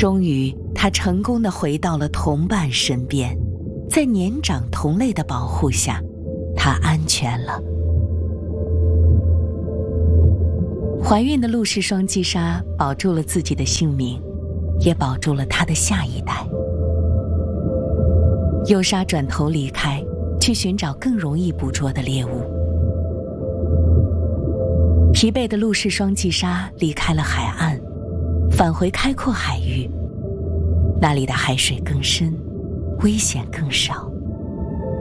终于，他成功地回到了同伴身边，在年长同类的保护下，他安全了。怀孕的陆氏双髻鲨保住了自己的性命，也保住了他的下一代。幼鲨转头离开，去寻找更容易捕捉的猎物。疲惫的陆氏双髻鲨离开了海岸，返回开阔海域，那里的海水更深，危险更少。